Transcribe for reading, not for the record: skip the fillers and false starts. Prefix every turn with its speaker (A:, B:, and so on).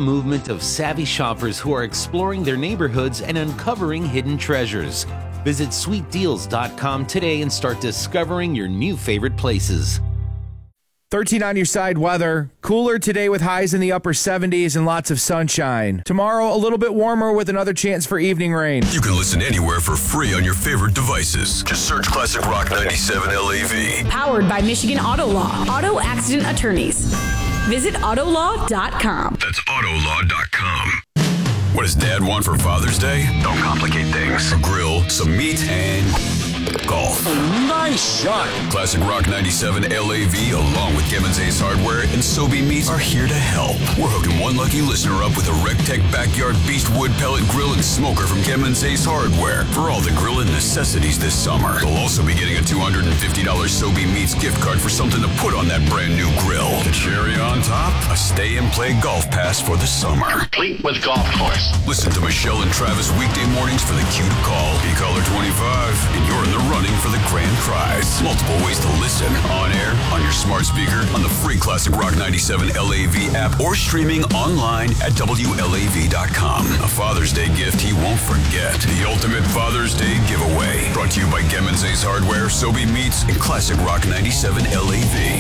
A: movement of savvy shoppers who are exploring their neighborhoods and uncovering hidden treasures. Visit sweetdeals.com today and start discovering your new favorite places.
B: 13 on your side weather. Cooler today with highs in the upper 70s and lots of sunshine. Tomorrow, a little bit warmer with another chance for evening rain.
C: You can listen anywhere for free on your favorite devices. Just search Classic Rock 97 LAV.
D: Powered by Michigan Auto Law. Auto accident attorneys. Visit autolaw.com.
C: That's autolaw.com. What does Dad want for Father's Day? Don't complicate things. A grill, some meat, and golf.
E: Nice shot.
C: Classic Rock 97 LAV, along with Kevin's Ace Hardware and Sobe Meats, are here to help. We're hooking one lucky listener up with a RecTech Backyard Beast Wood Pellet Grill and Smoker from Kevin's Ace Hardware for all the grilling necessities this summer. They'll also be getting a $250 Sobe Meats gift card for something to put on that brand new grill. The cherry on top, a stay and play golf pass for the summer.
E: Complete with golf course.
C: Listen to Michelle and Travis weekday mornings for the cue to call. Be caller 25, and you're in the running for the grand prize. Multiple ways to listen: on air, on your smart speaker, on the free Classic Rock 97 LAV app, or streaming online at WLAV.com. A Father's Day gift he won't forget. The ultimate Father's Day giveaway. Brought to you by Kevin's Ace Hardware, Sobe Meats, and Classic Rock 97 LAV.